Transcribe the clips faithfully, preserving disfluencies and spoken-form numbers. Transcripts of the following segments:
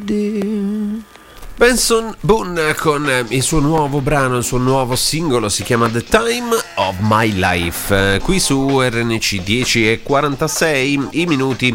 Benson Boone con il suo nuovo brano, il suo nuovo singolo, si chiama The Time of My Life, qui su R N C dieci e quarantasei i minuti.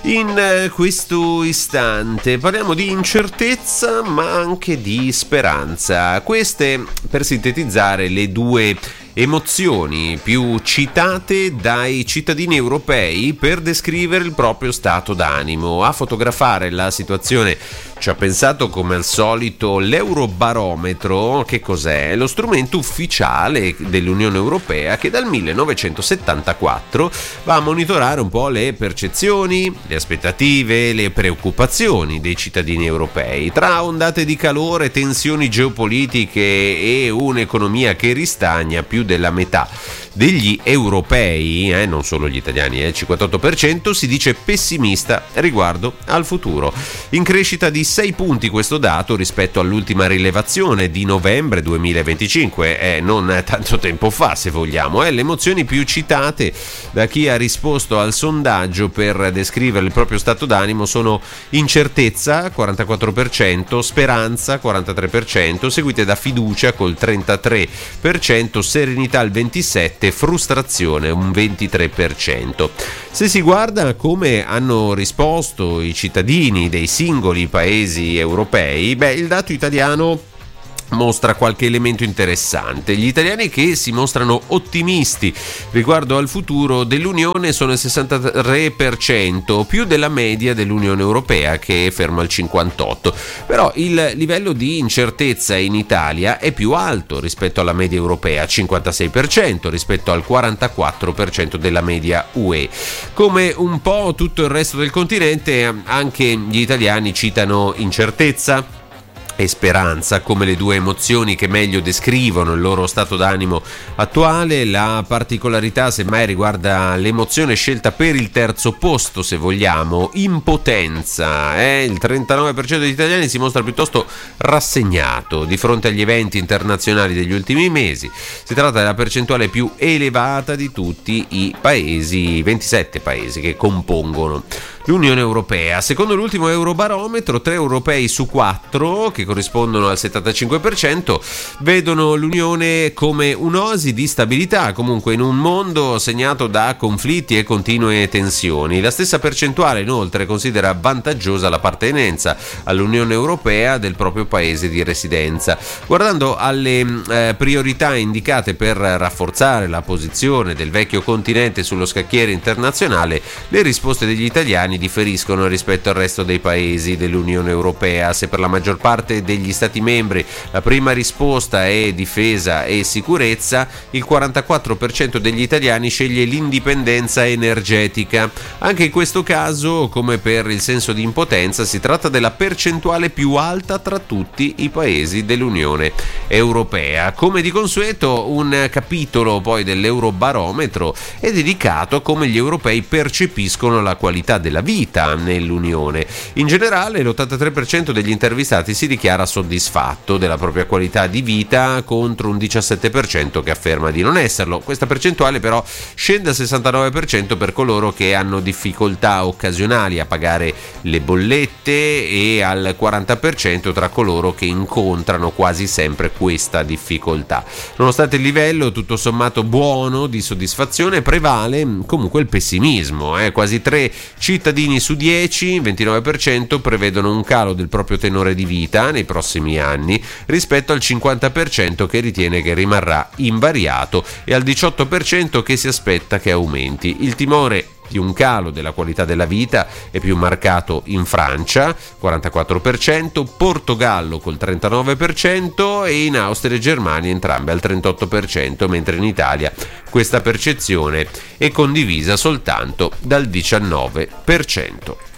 In questo istante parliamo di incertezza ma anche di speranza, queste per sintetizzare le due emozioni più citate dai cittadini europei per descrivere il proprio stato d'animo. A fotografare la situazione ci ha pensato come al solito l'Eurobarometro. Che cos'è? Lo strumento ufficiale dell'Unione Europea che dal millenovecentosettantaquattro va a monitorare un po' le percezioni, le aspettative, le preoccupazioni dei cittadini europei. Tra ondate di calore, tensioni geopolitiche e un'economia che ristagna, più della metà degli europei, eh, non solo gli italiani, eh, il cinquantotto per cento si dice pessimista riguardo al futuro. In crescita di sei punti questo dato rispetto all'ultima rilevazione di novembre duemilaventicinque, eh, non tanto tempo fa se vogliamo. Eh. Le emozioni più citate da chi ha risposto al sondaggio per descrivere il proprio stato d'animo sono incertezza, quarantaquattro per cento, speranza, quarantatré per cento, seguite da fiducia col trentatré per cento, serenità il ventisette per cento, frustrazione un ventitré per cento. Se si guarda come hanno risposto i cittadini dei singoli paesi europei, beh, il dato italiano mostra qualche elemento interessante. Gli italiani che si mostrano ottimisti riguardo al futuro dell'Unione sono il sessantatré per cento, più della media dell'Unione Europea che è ferma al cinquantotto per cento. Però il livello di incertezza in Italia è più alto rispetto alla media europea, cinquantasei per cento rispetto al quarantaquattro per cento della media U E. Come un po' tutto il resto del continente, anche gli italiani citano incertezza e speranza come le due emozioni che meglio descrivono il loro stato d'animo attuale. La particolarità semmai riguarda l'emozione scelta per il terzo posto, se vogliamo, impotenza. Eh? Il trentanove per cento degli italiani si mostra piuttosto rassegnato di fronte agli eventi internazionali degli ultimi mesi. Si tratta della percentuale più elevata di tutti i paesi, ventisette paesi che compongono l'Unione Europea. Secondo l'ultimo Eurobarometro, tre europei su quattro, che corrispondono al settantacinque per cento, vedono l'Unione come un'oasi di stabilità, comunque in un mondo segnato da conflitti e continue tensioni. La stessa percentuale inoltre considera vantaggiosa l'appartenenza all'Unione Europea del proprio paese di residenza. Guardando alle eh, priorità indicate per rafforzare la posizione del vecchio continente sullo scacchiere internazionale, le risposte degli italiani differiscono rispetto al resto dei paesi dell'Unione Europea. Se per la maggior parte degli stati membri la prima risposta è difesa e sicurezza, il quarantaquattro per cento degli italiani sceglie l'indipendenza energetica. Anche in questo caso, come per il senso di impotenza, si tratta della percentuale più alta tra tutti i paesi dell'Unione Europea. Come di consueto, un capitolo poi dell'Eurobarometro è dedicato a come gli europei percepiscono la qualità della vita nell'Unione. In generale, l'ottantatré per cento degli intervistati si dichiara soddisfatto della propria qualità di vita, contro un diciassette per cento che afferma di non esserlo. Questa percentuale però scende al sessantanove per cento per coloro che hanno difficoltà occasionali a pagare le bollette e al quaranta per cento tra coloro che incontrano quasi sempre questa difficoltà. Nonostante il livello tutto sommato buono di soddisfazione, prevale comunque il pessimismo. Eh? Quasi tre cittadini su dieci, ventinove per cento, prevedono un calo del proprio tenore di vita nei prossimi anni rispetto al cinquanta per cento che ritiene che rimarrà invariato e al diciotto per cento che si aspetta che aumenti. Il timore di un calo della qualità della vita è più marcato in Francia, quarantaquattro per cento, Portogallo col trentanove per cento e in Austria e Germania entrambe al trentotto per cento, mentre in Italia questa percezione è condivisa soltanto dal diciannove per cento.